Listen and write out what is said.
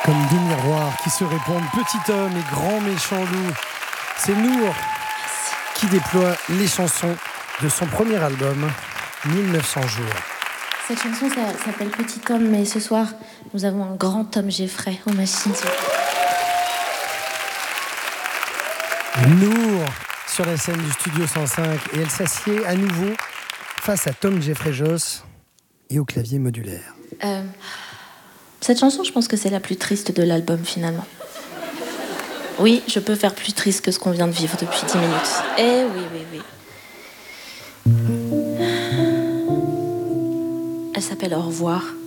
Comme deux miroirs qui se répondent, petit homme et grand méchant loup. C'est Nour qui déploie les chansons de son premier album, 1900 jours. Cette chanson, ça s'appelle Petit homme, mais ce soir, nous avons un grand Tom Jeffrey aux machines. Nour sur la scène du Studio 105 et elle s'assied à nouveau face à Tom Jeffrey Joss et au clavier modulaire. Cette chanson, je pense que c'est la plus triste de l'album finalement. Oui, je peux faire plus triste que ce qu'on vient de vivre depuis 10 minutes. Eh oui. Elle s'appelle Au revoir.